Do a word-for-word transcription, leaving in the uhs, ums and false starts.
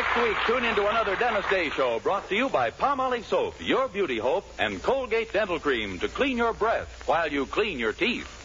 Next week, tune into another Dennis Day Show brought to you by Palmolive Soap, your beauty hope, and Colgate Dental Cream to clean your breath while you clean your teeth.